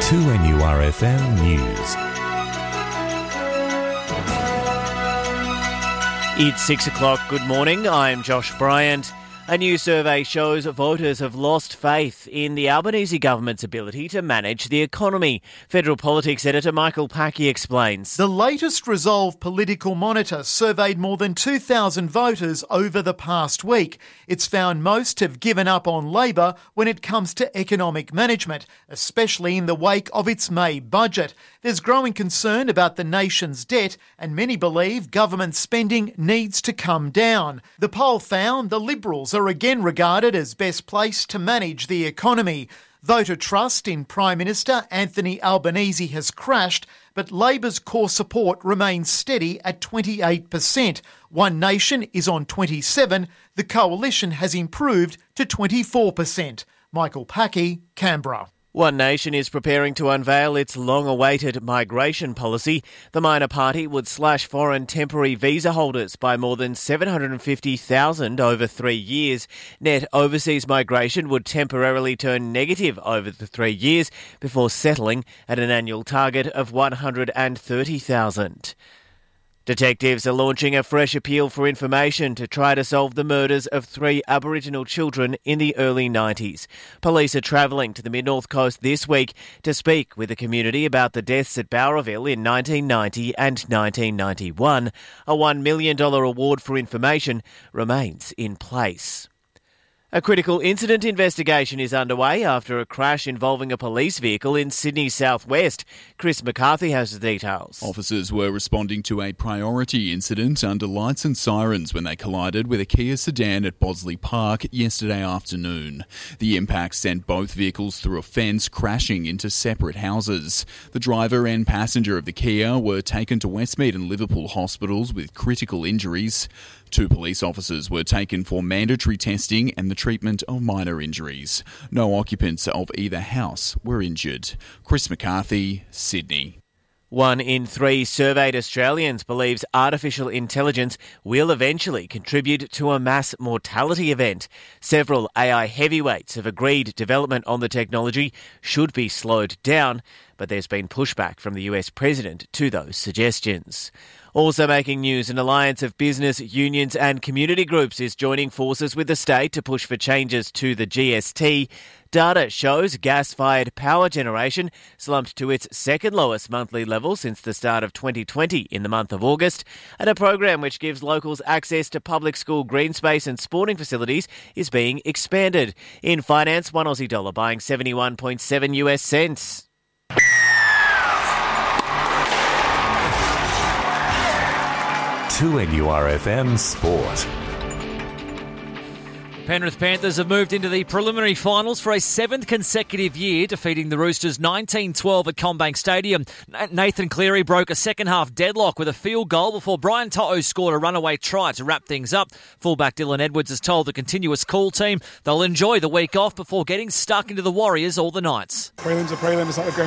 2NURFM News. It's 6 o'clock. Good morning. I'm Josh Bryant. A new survey shows voters have lost faith in the Albanese government's ability to manage the economy. Federal Politics editor Michael Packey explains. The latest Resolve Political Monitor surveyed more than 2,000 voters over the past week. It's found most have given up on Labor when it comes to economic management, especially in the wake of its May budget. There's growing concern about the nation's debt, and many believe government spending needs to come down. The poll found the Liberals are again regarded as best placed to manage the economy. Voter trust in Prime Minister Anthony Albanese has crashed, but Labor's core support remains steady at 28%. One Nation is on 27%. The Coalition has improved to 24%. Michael Packey, Canberra. One Nation is preparing to unveil its long-awaited migration policy. The minor party would slash foreign temporary visa holders by more than 750,000 over 3 years. Net overseas migration would temporarily turn negative over the 3 years before settling at an annual target of 130,000. Detectives are launching a fresh appeal for information to try to solve the murders of 3 Aboriginal children in the early 90s. Police are travelling to the Mid-North Coast this week to speak with the community about the deaths at Bowraville in 1990 and 1991. A $1 million award for information remains in place. A critical incident investigation is underway after a crash involving a police vehicle in Sydney's southwest. Chris McCarthy has the details. Officers were responding to a priority incident under lights and sirens when they collided with a Kia sedan at Bosley Park yesterday afternoon. The impact sent both vehicles through a fence, crashing into separate houses. The driver and passenger of the Kia were taken to Westmead and Liverpool hospitals with critical injuries. 2 police officers were taken for mandatory testing and the treatment of minor injuries. No occupants of either house were injured. Chris McCarthy, Sydney. 1 in 3 surveyed Australians believes artificial intelligence will eventually contribute to a mass mortality event. Several AI heavyweights have agreed development on the technology should be slowed down, but there's been pushback from the US president to those suggestions. Also making news, an alliance of business, unions and community groups is joining forces with the state to push for changes to the GST. Data shows gas-fired power generation slumped to its second lowest monthly level since the start of 2020 in the month of August, and a program which gives locals access to public school green space and sporting facilities is being expanded. In finance, $1 Aussie buying 71.7 US cents. To NURFM Sport. Penrith Panthers have moved into the preliminary finals for a 7th consecutive year, defeating the Roosters 19-12 at CommBank Stadium. Nathan Cleary broke a second-half deadlock with a field goal before Brian To'o scored a runaway try to wrap things up. Fullback Dylan Edwards has told the continuous call team they'll enjoy the week off before getting stuck into the Warriors all the nights. Prelims are prelims, it's like the grand